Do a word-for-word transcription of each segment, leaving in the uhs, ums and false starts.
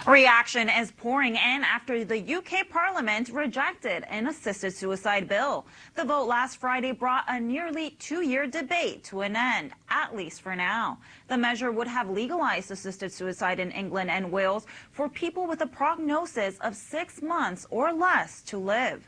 Reaction is pouring in after the U K Parliament rejected an assisted suicide bill. The vote last Friday brought a nearly two-year debate to an end, at least for now. The measure would have legalized assisted suicide in England and Wales for people with a prognosis of six months or less to live.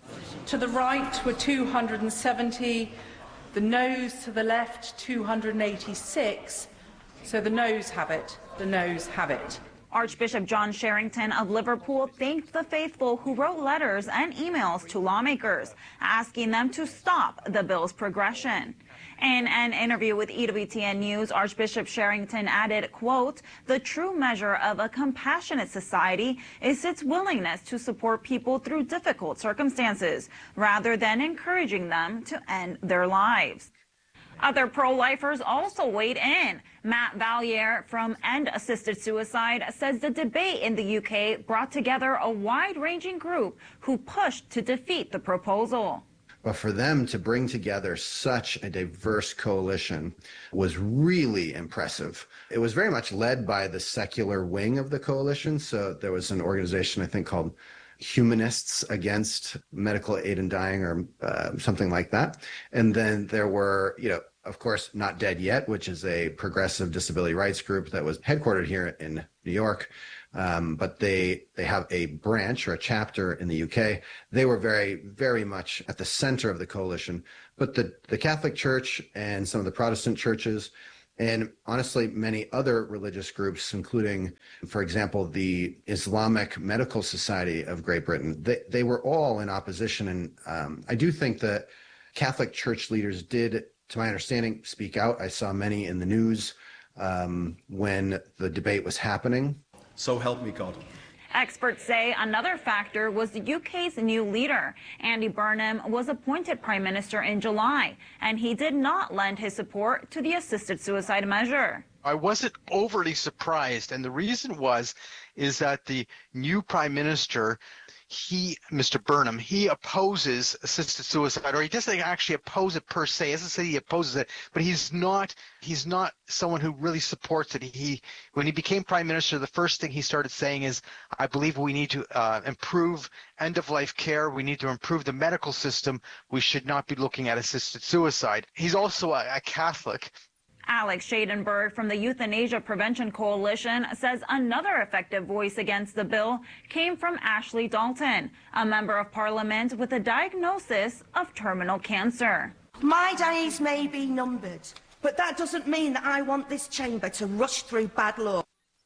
To the right were two hundred seventy, the noes to the left two hundred eighty-six, so the noes have it, the noes have it. Archbishop John Sherrington of Liverpool thanked the faithful who wrote letters and emails to lawmakers, asking them to stop the bill's progression. In an interview with E W T N News, Archbishop Sherrington added, quote, "The true measure of a compassionate society is its willingness to support people through difficult circumstances, rather than encouraging them to end their lives." Other pro-lifers also weighed in. Matt Valliere from End Assisted Suicide says the debate in the U K brought together a wide-ranging group who pushed to defeat the proposal. But for them to bring together such a diverse coalition was really impressive. It was very much led by the secular wing of the coalition. So there was an organization, I think, called Humanists Against Medical Aid in Dying, or uh, something like that. And then there were, you know, of course, Not Dead Yet, which is a progressive disability rights group that was headquartered here in New York. Um, but they they have a branch or a chapter in the U K. They were very, very much at the center of the coalition. But the, the Catholic Church and some of the Protestant churches, and honestly, many other religious groups, including, for example, the Islamic Medical Society of Great Britain, they, they were all in opposition. And um, I do think that Catholic Church leaders did, to my understanding, speak out. I saw many in the news um, when the debate was happening. So help me God. Experts say another factor was the U K's new leader. Andy Burnham was appointed Prime Minister in July, and he did not lend his support to the assisted suicide measure. I wasn't overly surprised, and the reason was is that the new Prime Minister, he, Mister Burnham, he opposes assisted suicide, or he doesn't actually oppose it per se. He doesn't say he opposes it, but he's not he's not someone who really supports it. He, when he became Prime Minister, the first thing he started saying is, I believe we need to uh, improve end-of-life care. We need to improve the medical system. We should not be looking at assisted suicide. He's also a, a Catholic. Alex Schadenberg from the Euthanasia Prevention Coalition says another effective voice against the bill came from Ashley Dalton, a member of Parliament with a diagnosis of terminal cancer. My days may be numbered, but that doesn't mean that I want this chamber to rush through bad law.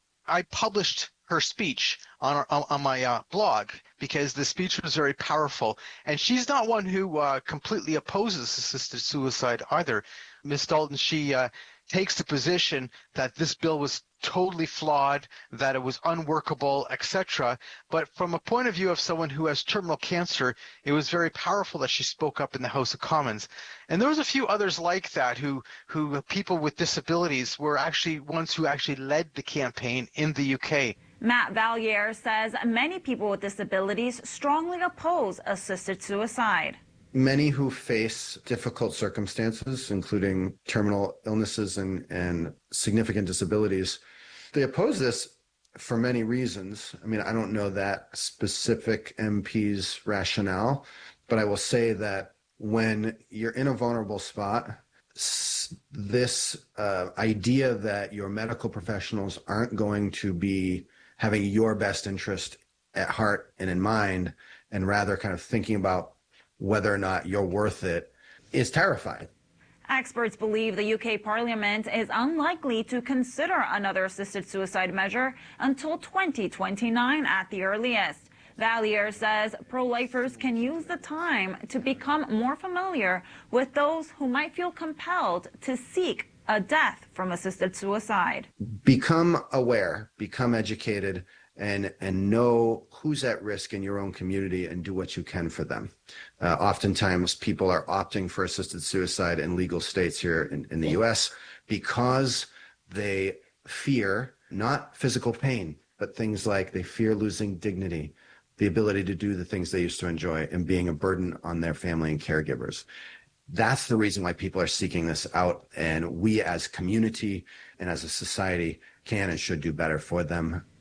I published her speech on, on, on my uh, blog because the speech was very powerful, and she's not one who uh, completely opposes assisted suicide either. Miz Dalton, she uh, takes the position that this bill was totally flawed, that it was unworkable, et cetera. But from a point of view of someone who has terminal cancer, it was very powerful that she spoke up in the House of Commons. And there was a few others like that who, who people with disabilities were actually ones who actually led the campaign in the U K. Matt Valliere says many people with disabilities strongly oppose assisted suicide. Many who face difficult circumstances, including terminal illnesses and, and significant disabilities, they oppose this for many reasons. I mean, I don't know that specific M P's rationale, but I will say that when you're in a vulnerable spot, this uh, idea that your medical professionals aren't going to be having your best interest at heart and in mind, and rather kind of thinking about whether or not you're worth it, is terrifying. Experts believe the U K Parliament is unlikely to consider another assisted suicide measure until twenty twenty-nine at the earliest. Valliere says pro-lifers can use the time to become more familiar with those who might feel compelled to seek a death from assisted suicide. Become aware, become educated, and and know who's at risk in your own community and do what you can for them. Uh, oftentimes people are opting for assisted suicide in legal states here in, in the U S because they fear not physical pain, but things like they fear losing dignity, the ability to do the things they used to enjoy, and being a burden on their family and caregivers. That's the reason why people are seeking this out, and we as community and as a society can and should do better for them.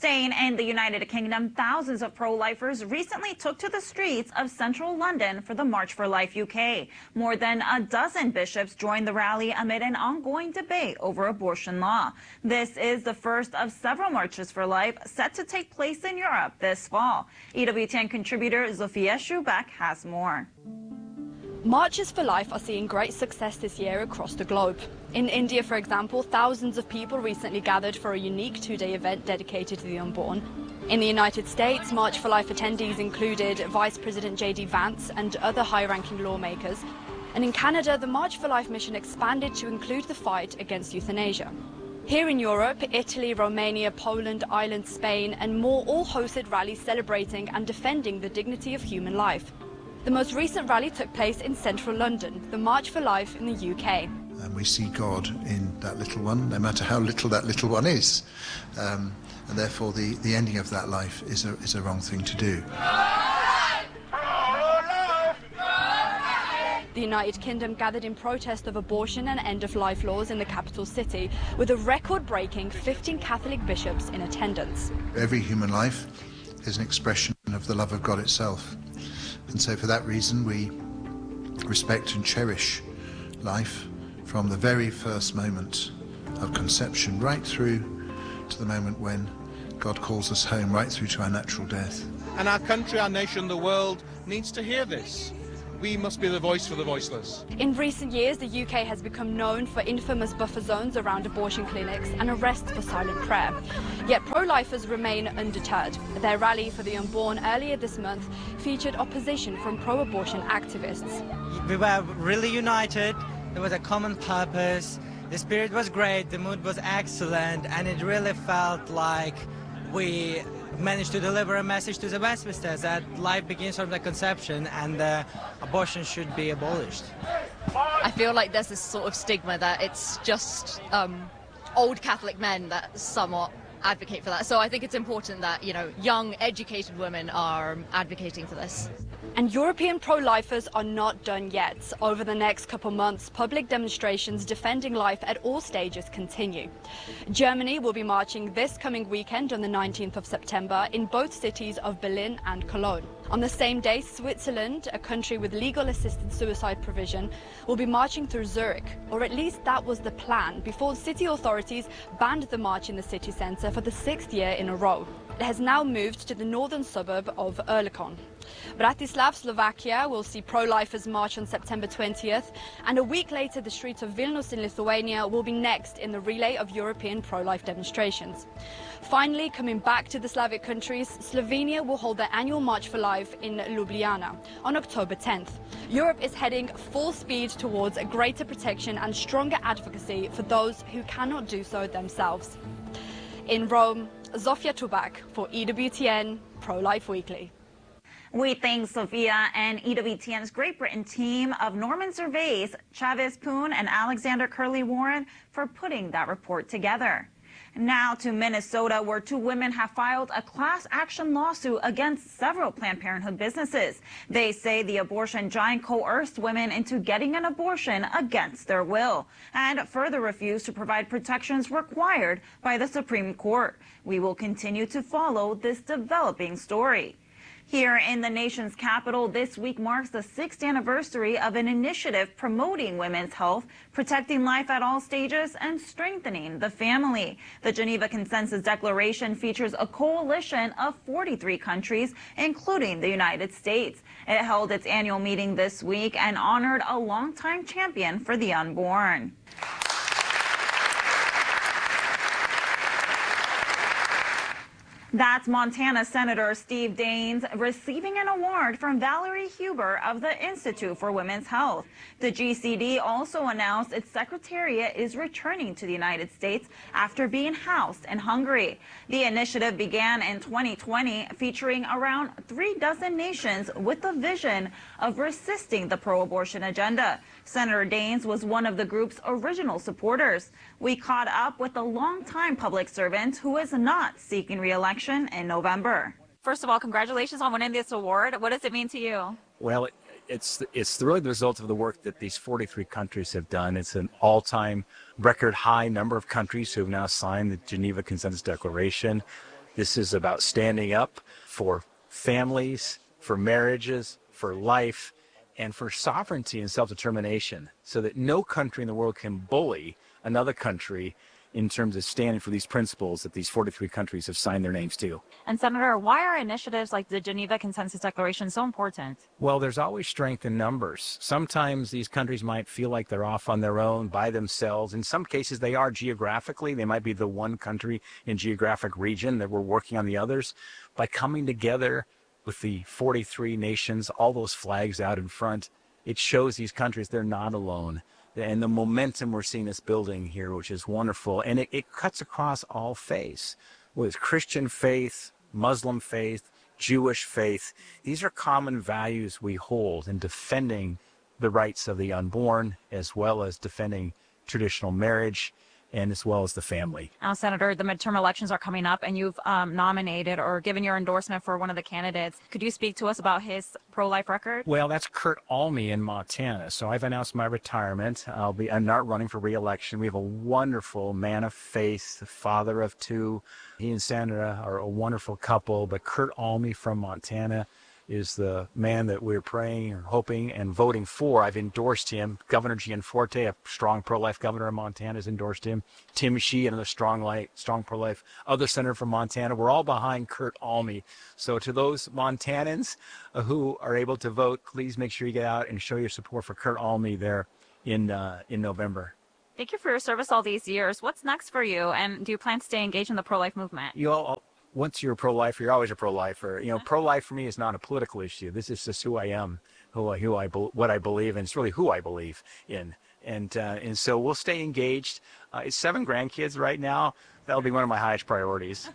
Staying in the United Kingdom, thousands of pro-lifers recently took to the streets of central London for the March for Life U K. More than a dozen bishops joined the rally amid an ongoing debate over abortion law. This is the first of several marches for life set to take place in Europe this fall. E W T N contributor Zofia Schubeck has more. Marches for Life are seeing great success this year across the globe. In India, for example, thousands of people recently gathered for a unique two-day event dedicated to the unborn. In the United States, March for Life attendees included Vice President J D Vance and other high-ranking lawmakers. And in Canada, the March for Life mission expanded to include the fight against euthanasia. Here in Europe, Italy, Romania, Poland, Ireland, Spain and more all hosted rallies celebrating and defending the dignity of human life. The most recent rally took place in central London, the March for Life in the U K. And we see God in that little one, no matter how little that little one is. Um, and therefore the, the ending of that life is a, is a wrong thing to do. The United Kingdom gathered in protest of abortion and end-of-life laws in the capital city, with a record-breaking fifteen Catholic bishops in attendance. Every human life is an expression of the love of God itself. And so for that reason we respect and cherish life from the very first moment of conception right through to the moment when God calls us home, right through to our natural death. And our country, our nation, the world needs to hear this. We must be the voice for the voiceless. In recent years, the U K has become known for infamous buffer zones around abortion clinics and arrests for silent prayer. Yet pro-lifers remain undeterred. Their rally for the unborn earlier this month featured opposition from pro-abortion activists. We were really united. There was a common purpose. The spirit was great, the mood was excellent, and it really felt like we managed to deliver a message to the Westminsters that life begins from the conception and uh, abortion should be abolished. I feel like there's this sort of stigma that it's just um, old Catholic men that somewhat advocate for that. So I think it's important that, you know, young, educated women are advocating for this. And European pro-lifers are not done yet. Over the next couple months, public demonstrations defending life at all stages continue. Germany will be marching this coming weekend on the nineteenth of September in both cities of Berlin and Cologne. On the same day, Switzerland, a country with legal assisted suicide provision, will be marching through Zurich, or at least that was the plan, before city authorities banned the march in the city centre for the sixth year in a row. It has now moved to the northern suburb of Oerlikon. Bratislav, Slovakia will see pro-lifers march on September twentieth, and a week later the streets of Vilnius in Lithuania will be next in the relay of European pro-life demonstrations. Finally, coming back to the Slavic countries, Slovenia will hold their annual March for Life in Ljubljana on October tenth. Europe is heading full speed towards a greater protection and stronger advocacy for those who cannot do so themselves. In Rome, Zofia Schubeck for E W T N Pro-Life Weekly. We thank Sophia and E W T N's Great Britain team of Norman Gervais, Chavis Poon, and Alexander Curley Warren for putting that report together. Now to Minnesota, where two women have filed a class action lawsuit against several Planned Parenthood businesses. They say the abortion giant coerced women into getting an abortion against their will and further refused to provide protections required by the Supreme Court. We will continue to follow this developing story. Here in the nation's capital, this week marks the sixth anniversary of an initiative promoting women's health, protecting life at all stages, and strengthening the family. The Geneva Consensus Declaration features a coalition of forty-three countries, including the United States. It held its annual meeting this week and honored a longtime champion for the unborn. That's Montana Senator Steve Daines receiving an award from Valerie Huber of the Institute for Women's Health. The G C D also announced its secretariat is returning to the United States after being housed in Hungary. The initiative began in twenty twenty, featuring around three dozen nations with the vision of resisting the pro-abortion agenda. Senator Daines was one of the group's original supporters. We caught up with a longtime public servant who is not seeking re-election in November. First of all, congratulations on winning this award. What does it mean to you? Well, it's it's really the result of the work that these forty-three countries have done. It's an all-time record high number of countries who have now signed the Geneva Consensus Declaration. This is about standing up for families, for marriages, for life, and for sovereignty and self-determination, so that no country in the world can bully another country in terms of standing for these principles that these forty-three countries have signed their names to. And Senator, why are initiatives like the Geneva Consensus Declaration so important? Well, there's always strength in numbers. Sometimes these countries might feel like they're off on their own by themselves. In some cases, they are geographically. They might be the one country in geographic region that we're working on the others. By coming together with the forty-three nations, all those flags out in front, it shows these countries they're not alone. And the momentum we're seeing this building here, which is wonderful, and it, it cuts across all faiths, with Christian faith, Muslim faith, Jewish faith. These are common values we hold in defending the rights of the unborn, as well as defending traditional marriage, and as well as the family. Now, Senator, the midterm elections are coming up, and you've um, nominated or given your endorsement for one of the candidates. Could you speak to us about his pro-life record? Well, that's Kurt Alme in Montana. So I've announced my retirement. I'll be. I'm not running for re-election. We have a wonderful man of faith, father of two. He and Sandra are a wonderful couple. But Kurt Alme from Montana is the man that we're praying or hoping and voting for. I've endorsed him. Governor Gianforte, a strong pro-life governor of Montana, has endorsed him. Tim Shee, another strong light, strong pro-life, other senator from Montana. We're all behind Kurt Alme. So to those Montanans uh, who are able to vote, please make sure you get out and show your support for Kurt Alme there in uh, in November. Thank you for your service all these years. What's next for you, and do you plan to stay engaged in the pro-life movement? You all, once you're a pro-lifer, you're always a pro-lifer. You know, pro-life for me is not a political issue. This is just who I am, who I, who I, what I believe, and it's really who I believe in. And uh, and so we'll stay engaged. Uh, it's seven grandkids right now. That'll be one of my highest priorities.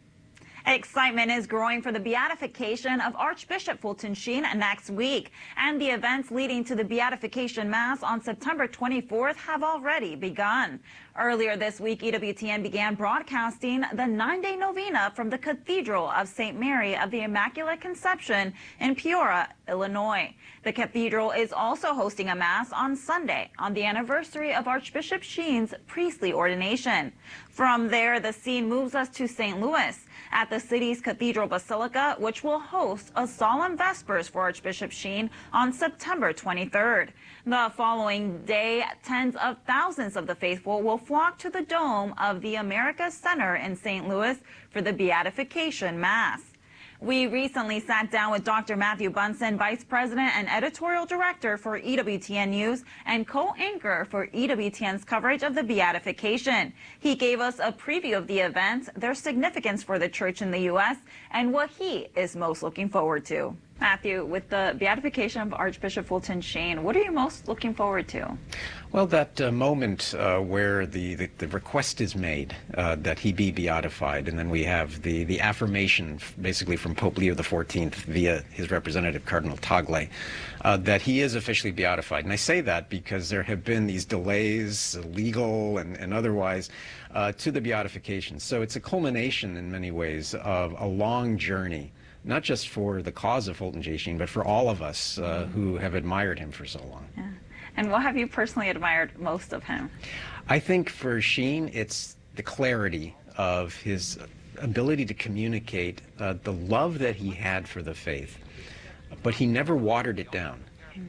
Excitement is growing for the beatification of Archbishop Fulton Sheen next week, and the events leading to the beatification mass on September twenty-fourth have already begun. Earlier this week, E W T N began broadcasting the nine-day novena from the Cathedral of Saint Mary of the Immaculate Conception in Peoria, Illinois. The cathedral is also hosting a mass on Sunday on the anniversary of Archbishop Sheen's priestly ordination. From there, the scene moves us to Saint Louis at the city's Cathedral Basilica, which will host a solemn Vespers for Archbishop Sheen on September twenty-third. The following day, tens of thousands of the faithful will flock to the dome of the America Center in Saint Louis for the Beatification Mass. We recently sat down with Doctor Matthew Bunson, Vice President and Editorial Director for E W T N News and co-anchor for E W T N's coverage of the Beatification. He gave us a preview of the event, their significance for the church in the U S, and what he is most looking forward to. Matthew, with the beatification of Archbishop Fulton Sheen, what are you most looking forward to? Well, that uh, moment uh, where the, the, the request is made uh, that he be beatified, and then we have the, the affirmation basically from Pope Leo the fourteenth via his representative Cardinal Tagle uh, that he is officially beatified. And I say that because there have been these delays, legal and, and otherwise, uh, to the beatification. So it's a culmination in many ways of a long journey, not just for the cause of Fulton J. Sheen, but for all of us uh, who have admired him for so long. Yeah. And what have you personally admired most of him? I think for Sheen, it's the clarity of his ability to communicate uh, the love that he had for the faith, but he never watered it down.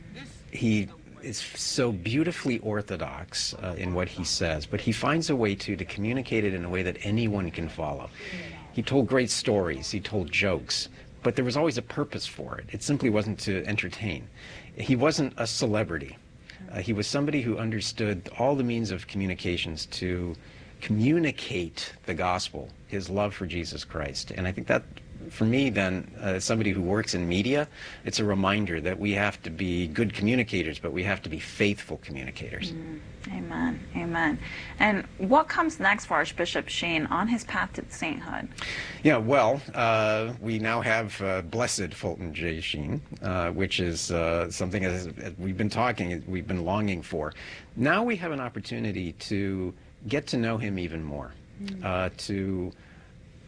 He is so beautifully orthodox uh, in what he says, but he finds a way to, to communicate it in a way that anyone can follow. He told great stories, he told jokes, but there was always a purpose for it. It simply wasn't to entertain. He wasn't a celebrity. Uh, he was somebody who understood all the means of communications to communicate the gospel, his love for Jesus Christ. And I think that, for me then, uh, as somebody who works in media, it's a reminder that we have to be good communicators, but we have to be faithful communicators. Mm, amen, amen. And what comes next for Archbishop Sheen on his path to sainthood? Yeah, well, uh, we now have uh, Blessed Fulton J. Sheen, uh, which is uh, something, as, as we've been talking, we've been longing for. Now we have an opportunity to get to know him even more, mm. uh, to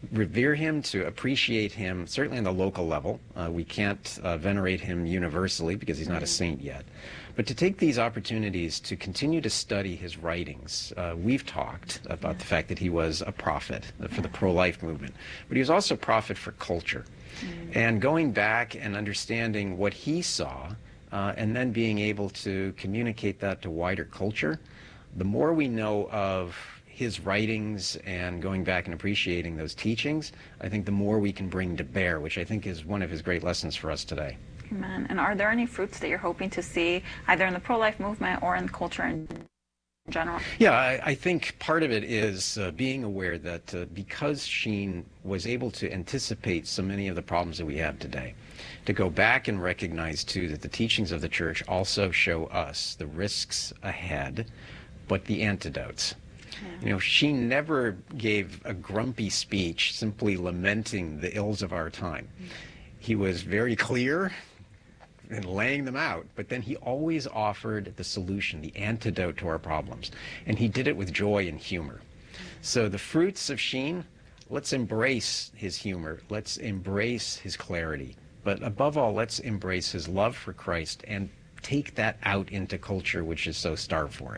revere him, to appreciate him, certainly on the local level. Uh, we can't uh, venerate him universally because he's not a saint yet. But to take these opportunities to continue to study his writings. Uh, we've talked about the fact that he was a prophet for the pro-life movement, but he was also a prophet for culture. Mm-hmm. And going back and understanding what he saw, uh, and then being able to communicate that to wider culture, the more we know of his writings and going back and appreciating those teachings, I think the more we can bring to bear, which I think is one of his great lessons for us today. Amen. And are there any fruits that you're hoping to see either in the pro-life movement or in culture in general? Yeah, I, I think part of it is uh, being aware that uh, because Sheen was able to anticipate so many of the problems that we have today, to go back and recognize too that the teachings of the church also show us the risks ahead, but the antidotes. Yeah. You know, she never gave a grumpy speech simply lamenting the ills of our time. Mm-hmm. He was very clear in laying them out, but then he always offered the solution, the antidote to our problems. And he did it with joy and humor. So the fruits of Sheen, let's embrace his humor. Let's embrace his clarity. But above all, let's embrace his love for Christ and take that out into culture, which is so starved for it.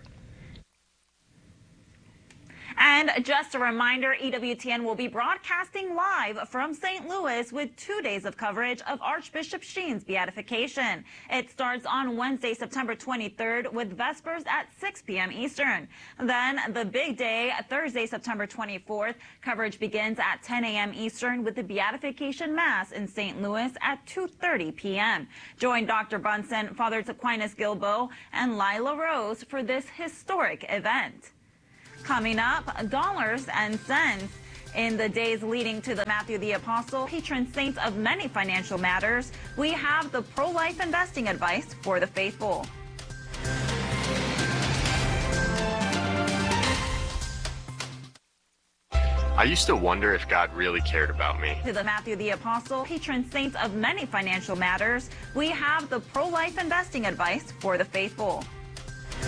And just a reminder, E W T N will be broadcasting live from Saint Louis with two days of coverage of Archbishop Sheen's beatification. It starts on Wednesday, September twenty-third, with Vespers at six p m Eastern. Then the big day, Thursday, September twenty-fourth, coverage begins at ten a m Eastern with the Beatification Mass in Saint Louis at two thirty p m Join Doctor Bunsen, Father Aquinas Gilbo, and Lila Rose for this historic event. Coming up, dollars and cents. In the days leading to the Matthew the Apostle, patron saint of many financial matters, we have the pro-life investing advice for the faithful. I used to wonder if God really cared about me. To the Matthew the Apostle, patron saint of many financial matters, we have the pro-life investing advice for the faithful.